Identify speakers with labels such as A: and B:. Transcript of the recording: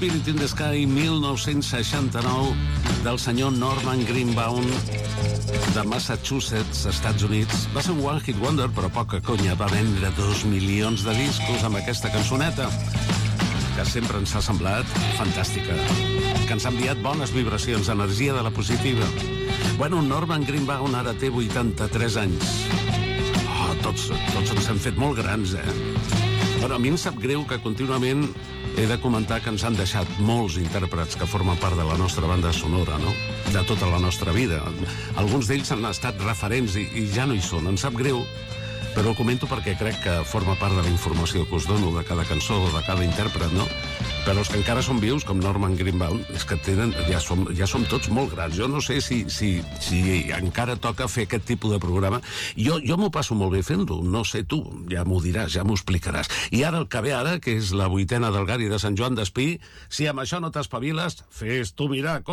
A: Spirit in the Sky, 1969, del senyor Norman Greenbaum, de Massachusetts, Estats Units. Va ser un one hit wonder, però poca conya. Va vendre 2 milions de discos amb aquesta cançoneta, que sempre ens ha semblat fantàstica, que ens ha enviat bones vibracions, energia de la positiva. Bueno, Norman Greenbaum ara té 83 anys. Tots ens hem fet molt grans, Però a mi em sap greu que contínuament he de comentar que ens han deixat molts intèrprets que formen part de la nostra banda sonora, no? De tota la nostra vida. Alguns d'ells han estat referents i ja no hi són. Em sap greu, però ho comento perquè crec que forma part de la informació que us dono de cada cançó o de cada intèrpret, no? Però els que encara són vius, com Norman Greenbaum, és que ja som tots molt grans. Jo no sé si encara toca fer aquest tipus de programa. Jo m'ho passo molt bé fent-ho, no sé tu, ja m'ho diràs, ja m'ho explicaràs. I ara el que ve ara, que és la 8ª del Gari de Sant Joan d'Espí, si amb això no t'espaviles, fes tu mirar,